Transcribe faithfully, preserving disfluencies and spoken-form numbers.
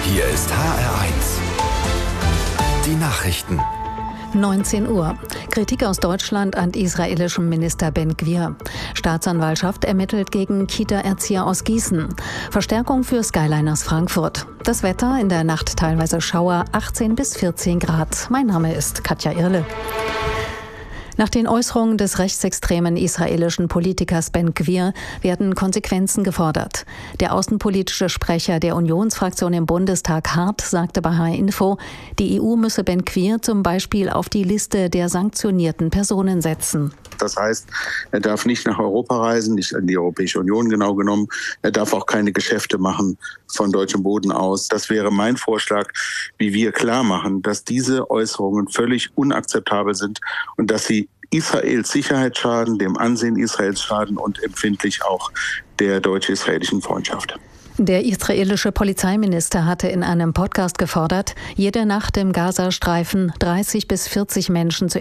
Hier ist H R eins. Die Nachrichten. neunzehn Uhr. Kritik aus Deutschland an israelischem Minister Ben-Gvir. Staatsanwaltschaft ermittelt gegen Kita-Erzieher aus Gießen. Verstärkung für Skyliners Frankfurt. Das Wetter, in der Nacht teilweise Schauer, achtzehn bis vierzehn Grad. Mein Name ist Katja Irle. Nach den Äußerungen des rechtsextremen israelischen Politikers Ben-Gvir werden Konsequenzen gefordert. Der außenpolitische Sprecher der Unionsfraktion im Bundestag Hart sagte bei H Info, die E U müsse Ben-Gvir zum Beispiel auf die Liste der sanktionierten Personen setzen. Das heißt, er darf nicht nach Europa reisen, nicht in die Europäische Union genau genommen. Er darf auch keine Geschäfte machen von deutschem Boden aus. Das wäre mein Vorschlag, wie wir klar machen, dass diese Äußerungen völlig unakzeptabel sind und dass sie Israels Sicherheit schaden, dem Ansehen Israels schaden und empfindlich auch der deutsch-israelischen Freundschaft. Der israelische Polizeiminister hatte in einem Podcast gefordert, jede Nacht im Gazastreifen dreißig bis vierzig Menschen zu